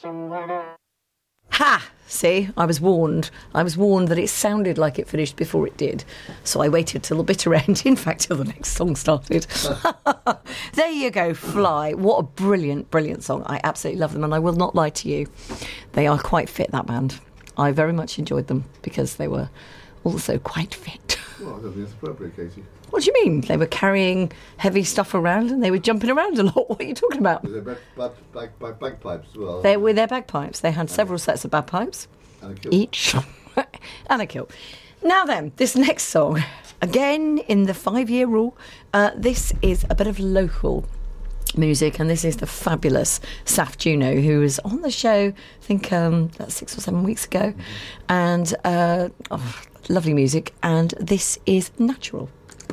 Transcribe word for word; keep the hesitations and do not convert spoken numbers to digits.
Ha! See, I was warned. I was warned that it sounded like it finished before it did. So I waited till the bitter end, in fact, till the next song started. There you go, Fly. What a brilliant, brilliant song. I absolutely love them, and I will not lie to you. They are quite fit, that band. I very much enjoyed them because they were also quite fit. Well, I don't think it's appropriate, Katie. What do you mean? They were carrying heavy stuff around and they were jumping around a lot. What are you talking about? With their bag, bag, bag, bag, bagpipes as well. They were their bagpipes. They had several sets of bagpipes. And a kilt. Each. And a kilt. Now then, this next song, again in the five-year rule, uh, this is a bit of local music, and this is the fabulous Saf Juno, who was on the show, I think, um, six or seven weeks ago. Mm-hmm. And, uh, oh, lovely music. And this is Natural.